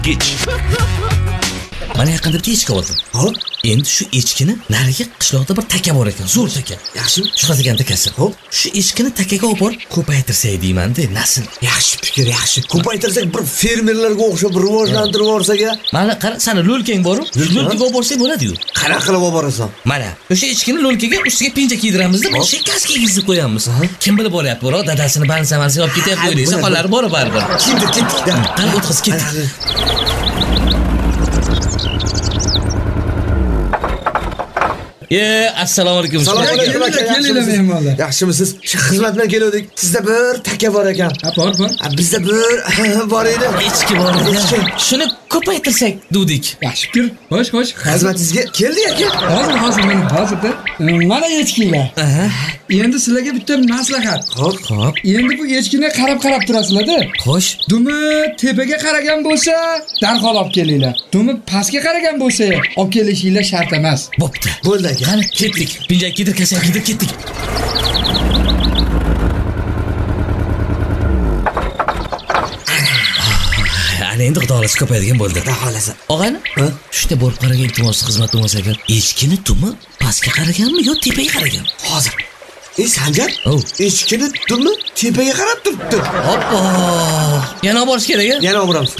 Geç. Mana yaqinda bitta echki oldim. Hop. Endi shu echkini nariga qishloqda bir taka bor ekan, zo'r taka. Yaxshi. Shuhatigan takasi. Hop. Shu echkini takaga olib borib ko'paytirsak deyman-da, nasl. Yaxshi fikr, yaxshi. Ko'paytirsak bir fermerlarga o'xshab rivojlantirib yorsak-a. Mana qara, sani lo'lkang bor-ku. Lo'lkaga olib borsak bo'ladi-yu. Qanaqa qilib olib borasan? Mana o'sha echkini lo'lkaga ustiga pinja kiydiramizda, boshqa kaska kiydirib qo'yamiz. Kim bilib boryapti, biroq dadasini bansamasiga olib ketyapti o'ylaysan, qonlari bor baribir. Ketdik. Qani o'tqiz ketdik. Assalomu alaykum. Assalomu alaykum aka. Kelinglar mehmonlar. Yaxshimisiz? Shu xizmat bilan keldik. Sizda bir taka bor ekan. Ha, bor. Bizda bir bor edi. Echki bor edi. Shuni ko'paytirsak duvdik. Yaxshi fikr. Xo'sh. Xizmatingizga keldik aka. Hozirda. Mana echkilar. Endi sizlarga bitta maslahat. Xo'p. Endi bu echkini qarab turasizlar-da. Xo'sh. Dumi tepaga qaragan bo'lsa, darhol olib kelinglar. Dumi pastga qaragan bo'lsa, olib kelishinglar shart emas. Bo'pti. Bo'ldi aka. Qani ketdik. Pinja kiydirkasan ketdik. Ana endi xudo xolasa ko'payadigan bo'ldi. Xudo xolasa. Og'ani? Shunday bo'lib qaragan iltimos xizmat bo'lmasa agar, echkini tumi pastga qaraganmi yo tepaga qaragan? Hozir. Sanjar? Echkini tumi tepaga qarab turibdi. Hoppa! Yana borish kerak-a? Yana boramiz.